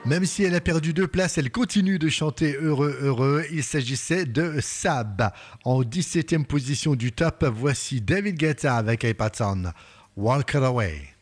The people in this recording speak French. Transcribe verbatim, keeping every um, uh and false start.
Même si elle a perdu deux places, elle continue de chanter heureux, heureux. Il s'agissait de Sab. En dix-septième position du top, voici David Guetta avec iPatton. Walk Away.